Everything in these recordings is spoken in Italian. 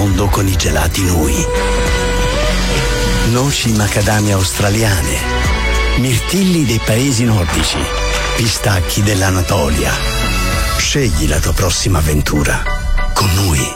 mondo con i gelati Nui. Noci macadamia australiane, mirtilli dei paesi nordici, pistacchi dell'Anatolia. Scegli la tua prossima avventura con Nui.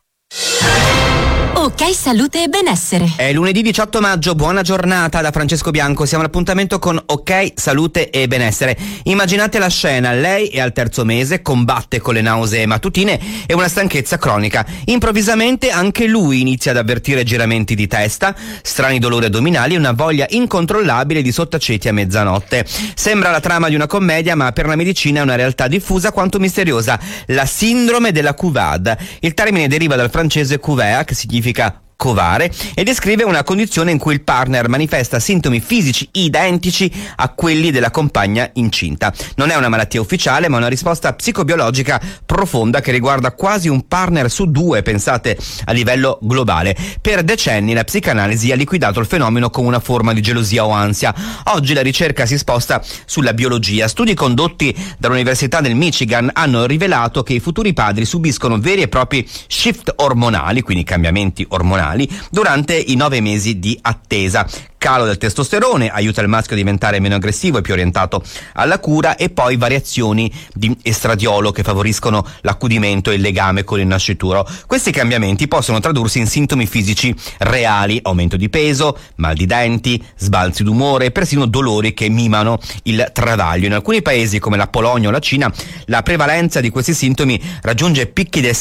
Ok Salute e Benessere. È lunedì 18 maggio, buona giornata da Francesco Bianco. Siamo all'appuntamento con Ok Salute e Benessere. Immaginate la scena: lei è al terzo mese, combatte con le nausee mattutine e una stanchezza cronica. Improvvisamente anche lui inizia ad avvertire giramenti di testa, strani dolori addominali e una voglia incontrollabile di sottaceti a mezzanotte. Sembra la trama di una commedia, ma per la medicina è una realtà diffusa quanto misteriosa: la sindrome della CUVAD. Il termine deriva dal francese cuvea, che significa covare, e descrive una condizione in cui il partner manifesta sintomi fisici identici a quelli della compagna incinta. Non è una malattia ufficiale, ma una risposta psicobiologica profonda che riguarda quasi un partner su due, pensate, a livello globale. Per decenni la psicanalisi ha liquidato il fenomeno come una forma di gelosia o ansia. Oggi la ricerca si sposta sulla biologia. Studi condotti dall'Università del Michigan hanno rivelato che i futuri padri subiscono veri e propri shift ormonali, quindi cambiamenti ormonali, durante i 9 mesi di attesa. Calo del testosterone aiuta il maschio a diventare meno aggressivo e più orientato alla cura, e poi variazioni di estradiolo che favoriscono l'accudimento e il legame con il nascituro. Questi cambiamenti possono tradursi in sintomi fisici reali: aumento di peso, mal di denti, sbalzi d'umore e persino dolori che mimano il travaglio. In alcuni paesi come la Polonia o la Cina la prevalenza di questi sintomi raggiunge picchi del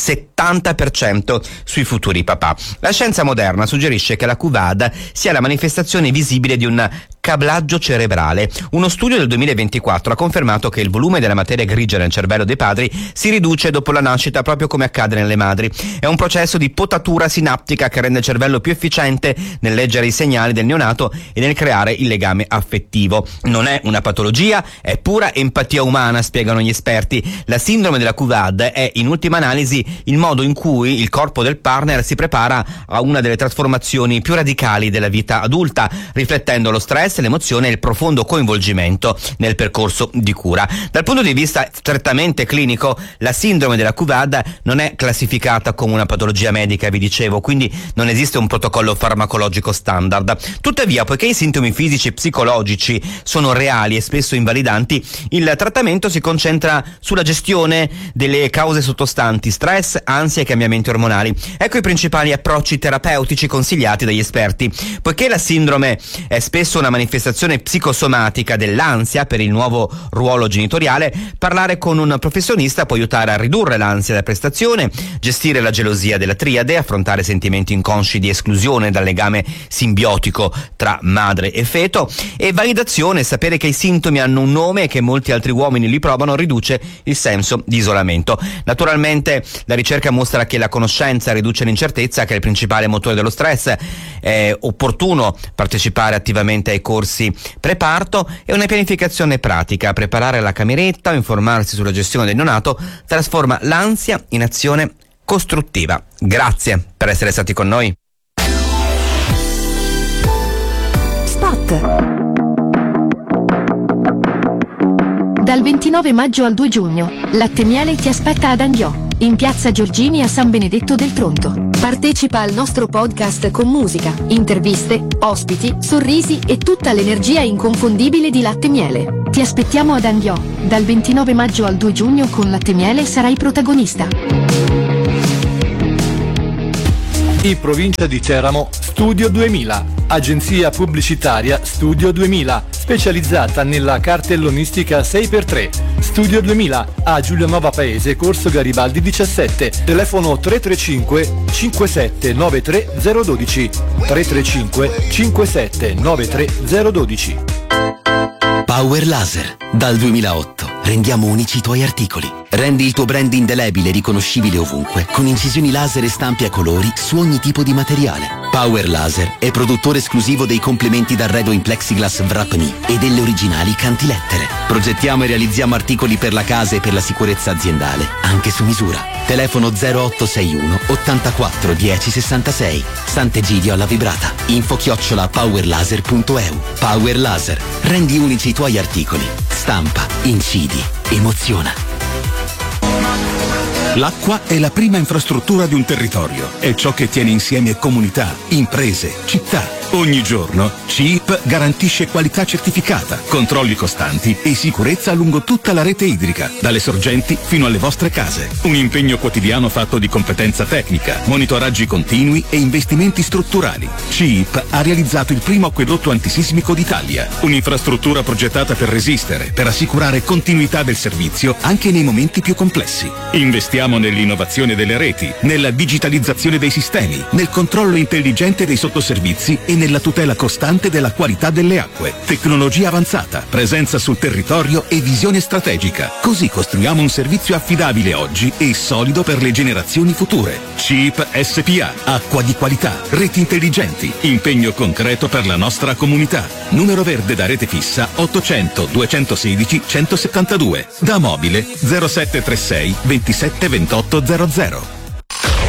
70% sui futuri papà. La scienza moderna suggerisce che la CUVAD sia la manifestazione visibile di un cablaggio cerebrale. Uno studio del 2024 ha confermato che il volume della materia grigia nel cervello dei padri si riduce dopo la nascita, proprio come accade nelle madri. È un processo di potatura sinaptica che rende il cervello più efficiente nel leggere i segnali del neonato e nel creare il legame affettivo. Non è una patologia, è pura empatia umana, spiegano gli esperti. La sindrome della CUVAD è, in ultima analisi, il modo in cui il corpo del partner si prepara a una delle trasformazioni più radicali della vita adulta, riflettendo lo stress, l'emozione e il profondo coinvolgimento nel percorso di cura. Dal punto di vista strettamente clinico, la sindrome della CUVAD non è classificata come una patologia medica, vi dicevo, quindi non esiste un protocollo farmacologico standard. Tuttavia, poiché i sintomi fisici e psicologici sono reali e spesso invalidanti, il trattamento si concentra sulla gestione delle cause sottostanti: stress, ansia e cambiamenti ormonali. Ecco i principali approcci terapeutici consigliati dagli esperti. Poiché la sindrome è spesso una manifestazione psicosomatica dell'ansia per il nuovo ruolo genitoriale, parlare con un professionista può aiutare a ridurre l'ansia da prestazione, gestire la gelosia della triade, affrontare sentimenti inconsci di esclusione dal legame simbiotico tra madre e feto. E validazione: sapere che i sintomi hanno un nome e che molti altri uomini li provano riduce il senso di isolamento. Naturalmente la ricerca mostra che la conoscenza riduce l'incertezza, che è il principale motore dello stress. È opportuno partecipare attivamente ai corsi preparto e una pianificazione pratica. Preparare la cameretta o informarsi sulla gestione del neonato trasforma l'ansia in azione costruttiva. Grazie per essere stati con noi. Spot. Dal 29 maggio al 2 giugno, Latte Miele ti aspetta ad Anghiò, in piazza Giorgini a San Benedetto del Tronto. Partecipa al nostro podcast con musica, interviste, ospiti, sorrisi e tutta l'energia inconfondibile di Latte Miele. Ti aspettiamo ad Anghiò. Dal 29 maggio al 2 giugno con Latte Miele sarai protagonista. In provincia di Teramo, Studio 2000, agenzia pubblicitaria Studio 2000, specializzata nella cartellonistica 6x3. Studio 2000 a Giulianova Paese, Corso Garibaldi 17, telefono 335 5793 012, 335 5793 012. Power Laser. Dal 2008 rendiamo unici i tuoi articoli. Rendi il tuo brand indelebile riconoscibile ovunque con incisioni laser e stampi a colori su ogni tipo di materiale. Power Laser è produttore esclusivo dei complementi d'arredo in plexiglass Wrapney e delle originali cantilettere. Progettiamo e realizziamo articoli per la casa e per la sicurezza aziendale, anche su misura. Telefono 0861 84 10 66. Sant'Egidio alla Vibrata. info@powerlaser.eu. Power Laser. Rendi unici i tuoi articoli. Stampa, incidi, emoziona. L'acqua è la prima infrastruttura di un territorio, è ciò che tiene insieme comunità, imprese, città. Ogni giorno CIP garantisce qualità certificata, controlli costanti e sicurezza lungo tutta la rete idrica, dalle sorgenti fino alle vostre case. Un impegno quotidiano fatto di competenza tecnica, monitoraggi continui e investimenti strutturali. CIP ha realizzato il primo acquedotto antisismico d'Italia, un'infrastruttura progettata per resistere, per assicurare continuità del servizio anche nei momenti più complessi. Investiamo nell'innovazione delle reti, nella digitalizzazione dei sistemi, nel controllo intelligente dei sottoservizi e nella tutela costante della qualità delle acque. Tecnologia avanzata, presenza sul territorio e visione strategica. Così costruiamo un servizio affidabile oggi e solido per le generazioni future. CIP SPA, acqua di qualità, reti intelligenti, impegno concreto per la nostra comunità. Numero verde da rete fissa 800 216 172. Da mobile 0736 27 28 00.